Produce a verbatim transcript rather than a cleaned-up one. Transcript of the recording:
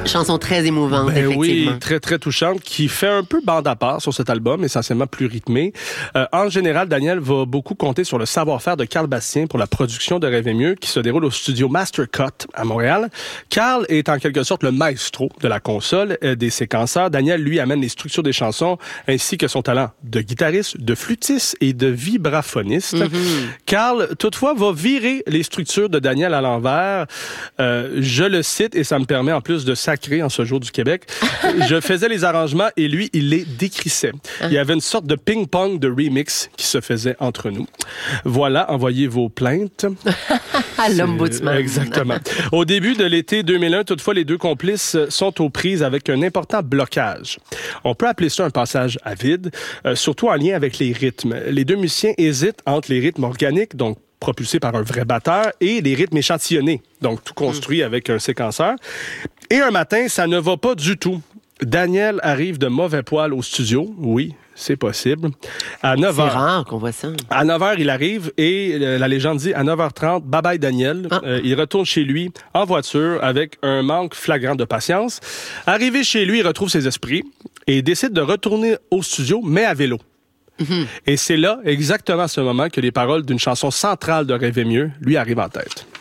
Chanson très émouvante, ben effectivement. Oui, très, très touchante, qui fait un peu bande à part sur cet album, essentiellement plus rythmé. Euh, en général, Daniel va beaucoup compter sur le savoir-faire de Carl Bastien pour la production de Rêver mieux, qui se déroule au studio Master Cut à Montréal. Carl est en quelque sorte le maestro de la console, euh, des séquenceurs. Daniel, lui, amène les structures des chansons, ainsi que son talent de guitariste, de flûtiste et de vibraphoniste. Mm-hmm. Carl, toutefois, va virer les structures de Daniel à l'envers. Euh, je le cite, et ça me permet, en plus de sacrer en ce jour du Québec, je faisais les arrangements et lui, il les décrissait. Il y avait une sorte de ping-pong de remix qui se faisait entre nous. Voilà, envoyez vos plaintes. À l'ombudsman. Exactement. Au début de l'été deux mille un, toutefois, les deux complices sont aux prises avec un important blocage. On peut appeler ça un passage à vide, euh, surtout en lien avec les rythmes. Les deux musiciens hésitent entre les rythmes organiques, donc propulsés par un vrai batteur, et les rythmes échantillonnés, donc tout construit mmh. avec un séquenceur. Et un matin, ça ne va pas du tout. Daniel arrive de mauvais poil au studio. Oui, c'est possible. À neuf heures. C'est rare qu'on voit ça. À neuf heures, il arrive et euh, la légende dit à neuf heures trente, bye bye Daniel. Ah. Euh, il retourne chez lui en voiture avec un manque flagrant de patience. Arrivé chez lui, il retrouve ses esprits et décide de retourner au studio, mais à vélo. Mm-hmm. Et c'est là, exactement à ce moment, que les paroles d'une chanson centrale de Rêver mieux lui arrivent en tête.